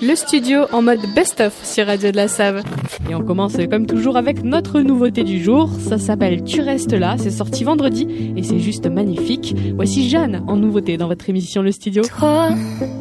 Le studio en mode best-of sur Radio de la Save. Et on commence comme toujours avec notre nouveauté du jour. Ça s'appelle Tu restes là, c'est sorti vendredi et c'est juste magnifique. Voici Jeanne en nouveauté dans votre émission Le Studio. Toi,